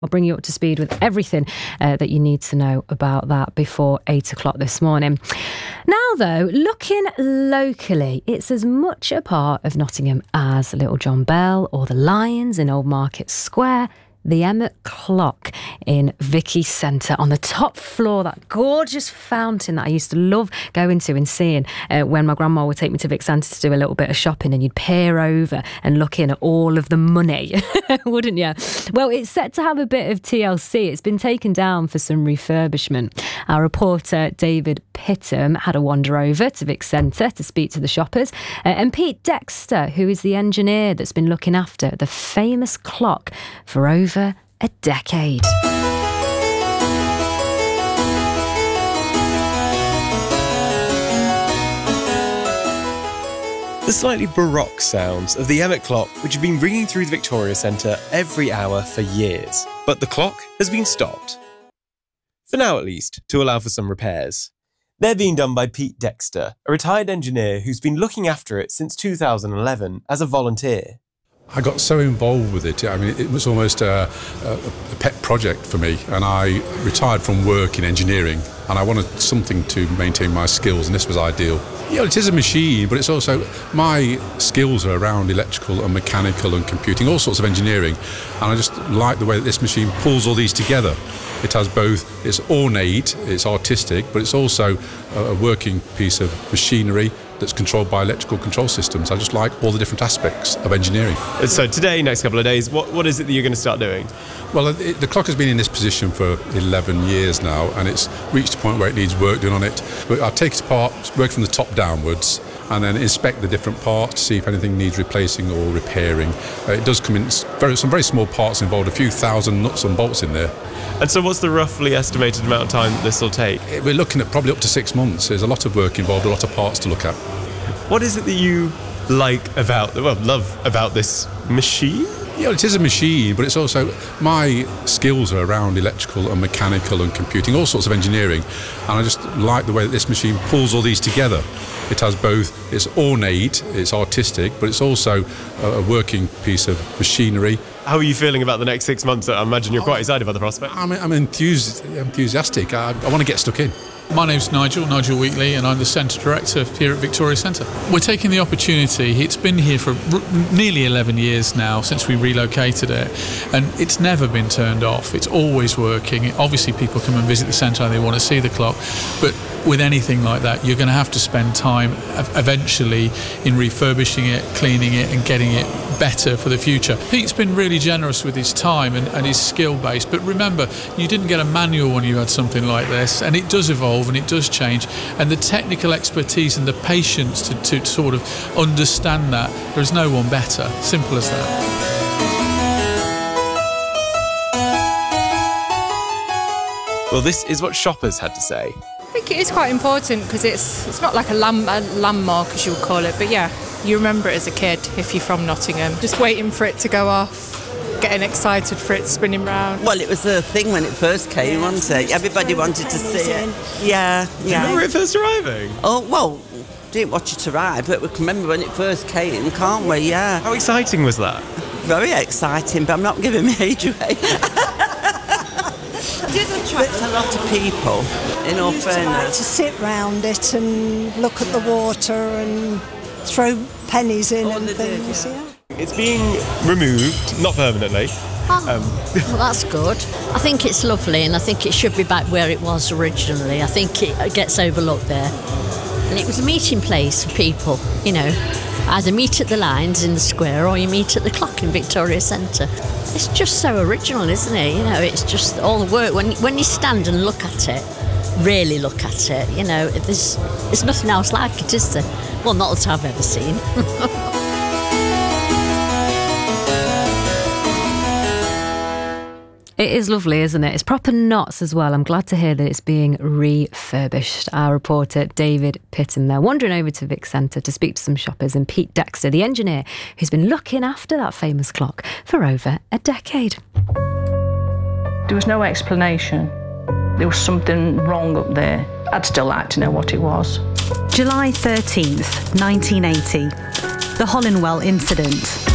I'll bring you up to speed with everything that you need to know about that before 8 o'clock this morning. Now, though, looking locally, it's as much a part of Nottingham as Little John Bell or the Lions in Old Market Square. The Emmet Clock in Vicky Centre on the top floor, that gorgeous fountain that I used to love going to and seeing when my grandma would take me to Vic Centre to do a little bit of shopping, and you'd peer over and look in at all of the money, wouldn't you? Well, it's set to have a bit of TLC. It's been taken down for some refurbishment. Our reporter David Pittam had a wander over to Vic Centre to speak to the shoppers, and Pete Dexter, who is the engineer that's been looking after the famous clock for over a decade. The slightly baroque sounds of the Emmet clock, which have been ringing through the Victoria Centre every hour for years. But the clock has been stopped. For now at least, to allow for some repairs. They're being done by Pete Dexter, a retired engineer who's been looking after it since 2011 as a volunteer. I got so involved with it. I mean, it was almost a pet project for me, and I retired from work in engineering, and I wanted something to maintain my skills, and this was ideal. Yeah, it is a machine, but it's also, my skills are around electrical and mechanical and computing, all sorts of engineering, and I just like the way that this machine pulls all these together. It has both, it's ornate, it's artistic, but it's also a working piece of machinery that's controlled by electrical control systems. I just like all the different aspects of engineering. So today, next couple of days, what is it that you're going to start doing? Well, the clock has been in this position for 11 years now, and it's reached a point where it needs work done on it. But I'll take it apart, work from the top downwards, and then inspect the different parts to see if anything needs replacing or repairing. It does come in some very small parts involved, a few thousand nuts and bolts in there. And so what's the roughly estimated amount of time that this will take? We're looking at probably up to 6 months. There's a lot of work involved, a lot of parts to look at. What is it that you love about this machine? Yeah, it is a machine, but it's also, my skills are around electrical and mechanical and computing, all sorts of engineering, and I just like the way that this machine pulls all these together. It has both, it's ornate, it's artistic, but it's also a working piece of machinery. How are you feeling about the next 6 months? I imagine you're quite excited about the prospect. I'm enthusiastic. I want to get stuck in. My name's Nigel Wheatley, and I'm the Centre Director here at Victoria Centre. We're taking the opportunity, it's been here for nearly 11 years now since we relocated it, and it's never been turned off. It's always working. Obviously people come and visit the centre and they want to see the clock, but with anything like that, you're going to have to spend time eventually in refurbishing it, cleaning it and getting it better for the future. Pete's been really generous with his time and his skill base, but remember, you didn't get a manual when you had something like this, and it does evolve and it does change, and the technical expertise and the patience to sort of understand that, there's no one better. Simple as that. Well, this is what shoppers had to say. I think it is quite important because it's not like a landmark, as you would call it, but yeah, you remember it as a kid if you're from Nottingham. Just waiting for it to go off, getting excited for it spinning round. Well, it was a thing when it first came, wasn't it? Everybody wanted to see it. Yeah. Do you remember it first arriving? Oh, well, didn't watch it arrive, but we can remember when it first came, can't we? Yeah. How exciting was that? Very exciting, but I'm not giving my age away. It did attract a lot of people, in all fairness. To sit round it and look at the water and throw pennies in and things. Yeah. It's being removed, not permanently. Well, that's good. I think it's lovely, and I think it should be back where it was originally. I think it gets overlooked there. And it was a meeting place for people, you know. Either meet at the Lions in the square or you meet at the clock in Victoria Centre. It's just so original, isn't it? You know, it's just all the work. When you stand and look at it, really look at it, you know, there's nothing else like it, is there? Well, not that I've ever seen. It is lovely, isn't it? It's proper knots as well. I'm glad to hear that it's being refurbished. Our reporter David Pittam there, wandering over to Vic Centre to speak to some shoppers, and Pete Dexter, the engineer who's been looking after that famous clock for over a decade. There was no explanation. There was something wrong up there. I'd still like to know what it was. July 13th, 1980. The Hollingwell incident.